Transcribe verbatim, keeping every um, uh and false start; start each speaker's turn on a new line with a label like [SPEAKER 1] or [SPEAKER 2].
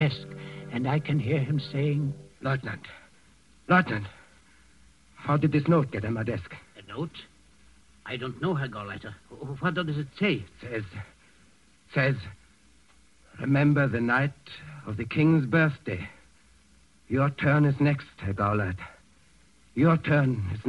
[SPEAKER 1] desk, and I can hear him saying...
[SPEAKER 2] Lieutenant. Lieutenant. How did this note get on my desk?
[SPEAKER 3] A note? I don't know, Herr Gauleiter. What does it say?
[SPEAKER 2] Says... Says... Remember the night of the king's birthday. Your turn is next, Herr Gauleiter. Your turn is